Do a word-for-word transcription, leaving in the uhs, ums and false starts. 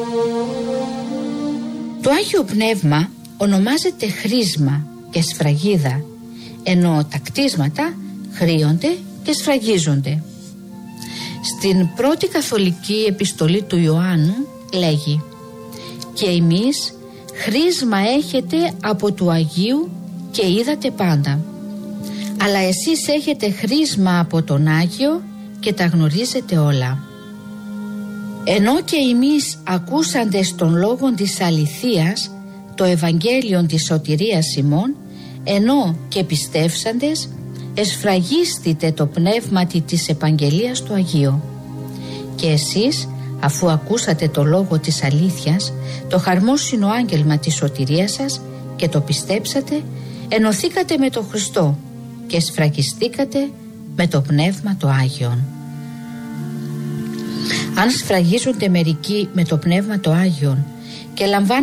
Το Άγιο Πνεύμα ονομάζεται χρίσμα και σφραγίδα, ενώ τα κτίσματα χρείονται και σφραγίζονται. Στην πρώτη καθολική επιστολή του Ιωάννου λέγει: «Και εμείς χρίσμα έχετε από του Αγίου και είδατε πάντα. Αλλά εσείς έχετε χρίσμα από τον Άγιο και τα γνωρίζετε όλα». Ενώ και εμείς ακούσαντες των λόγων της αληθείας, το Ευαγγέλιον της σωτηρίας ημών, ενώ και πιστεύσαντες, εσφραγίστητε το πνεύματι της επαγγελίας του Αγίου. Και εσείς, αφού ακούσατε το λόγο της αλήθειας, το χαρμόσυνο άγγελμα της σωτηρίας σας, και το πιστέψατε, ενωθήκατε με τον Χριστό και σφραγιστήκατε με το Πνεύμα το Άγιον. Αν σφραγίζονται μερικοί με το Πνεύμα το Άγιον και λαμβάνουν